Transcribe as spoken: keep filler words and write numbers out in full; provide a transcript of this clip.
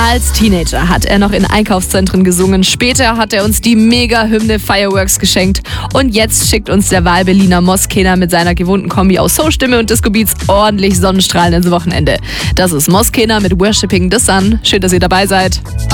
Als Teenager hat er noch in Einkaufszentren gesungen. Später hat er uns die Mega-Hymne Fireworks geschenkt. Und jetzt schickt uns der Wahlberliner Moskener mit seiner gewohnten Kombi aus Soul-Stimme und Disco-Beats ordentlich Sonnenstrahlen ins Wochenende. Das ist Moskener mit Worshipping the Sun. Schön, dass ihr dabei seid.